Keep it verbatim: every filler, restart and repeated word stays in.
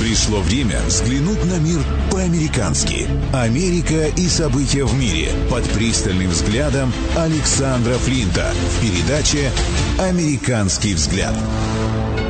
Пришло время взглянуть на мир по-американски. Америка и события в мире под пристальным взглядом Александра Флинта в передаче «Американский взгляд».